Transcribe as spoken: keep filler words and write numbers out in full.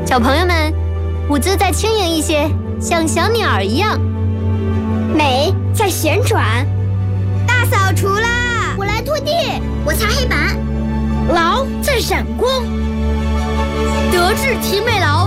小朋友们，舞姿再轻盈一些，像小鸟儿一样。 美在旋转。 大扫除啦！ 我来拖地， 我擦黑板。 劳在闪光。 德智体美劳。